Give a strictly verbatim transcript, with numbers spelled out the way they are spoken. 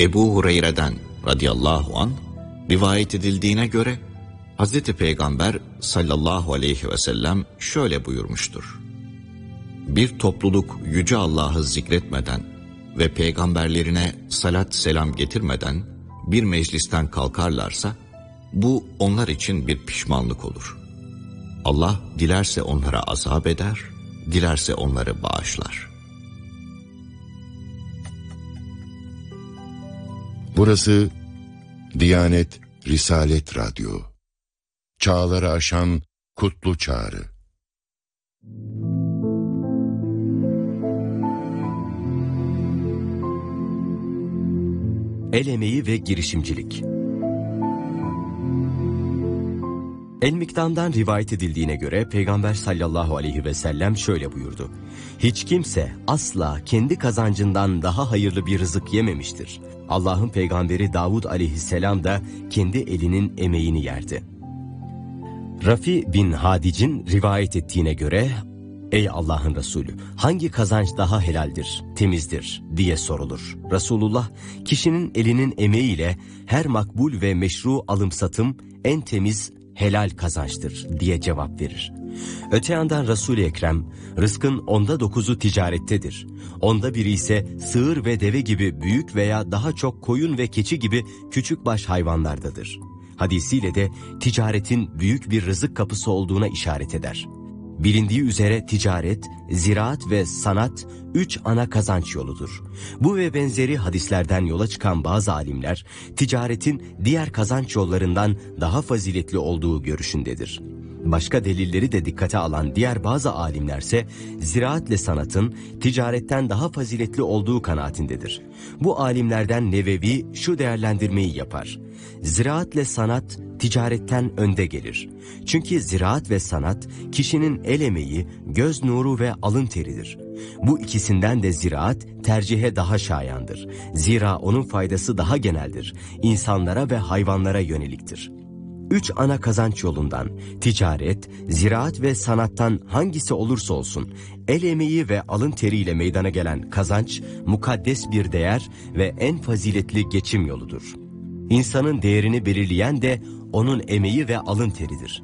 Ebu Hureyre'den radıyallahu an rivayet edildiğine göre Hazreti Peygamber sallallahu aleyhi ve sellem şöyle buyurmuştur: Bir topluluk yüce Allah'ı zikretmeden ve peygamberlerine salat selam getirmeden bir meclisten kalkarlarsa bu onlar için bir pişmanlık olur. Allah dilerse onlara azap eder, dilerse onları bağışlar. Burası Diyanet Risalet Radyo. Çağları aşan kutlu çağrı. El emeği ve girişimcilik. El-Mikdam'dan rivayet edildiğine göre Peygamber sallallahu aleyhi ve sellem şöyle buyurdu: Hiç kimse asla kendi kazancından daha hayırlı bir rızık yememiştir. Allah'ın peygamberi Davud aleyhisselam da kendi elinin emeğini yerdi. Rafi bin Hadic'in rivayet ettiğine göre, ey Allah'ın Resulü, hangi kazanç daha helaldir, temizdir diye sorulur. Resulullah, kişinin elinin emeğiyle her makbul ve meşru alım satım en temiz helal kazançtır diye cevap verir. Öte yandan Resul-i Ekrem, rızkın onda dokuzu ticarettedir. Onda biri ise sığır ve deve gibi büyük veya daha çok koyun ve keçi gibi küçük baş hayvanlardadır. Hadisiyle de ticaretin büyük bir rızık kapısı olduğuna işaret eder. Bilindiği üzere ticaret, ziraat ve sanat üç ana kazanç yoludur. Bu ve benzeri hadislerden yola çıkan bazı alimler, ticaretin diğer kazanç yollarından daha faziletli olduğu görüşündedir. Başka delilleri de dikkate alan diğer bazı alimlerse, ziraatle sanatın ticaretten daha faziletli olduğu kanaatindedir. Bu alimlerden Nevevi şu değerlendirmeyi yapar: Ziraatle sanat ticaretten önde gelir. Çünkü ziraat ve sanat kişinin el emeği, göz nuru ve alın teridir. Bu ikisinden de ziraat tercihe daha şayandır. Zira onun faydası daha geneldir. İnsanlara ve hayvanlara yöneliktir. Üç ana kazanç yolundan, ticaret, ziraat ve sanattan hangisi olursa olsun, el emeği ve alın teriyle meydana gelen kazanç, mukaddes bir değer ve en faziletli geçim yoludur. İnsanın değerini belirleyen de onun emeği ve alın teridir.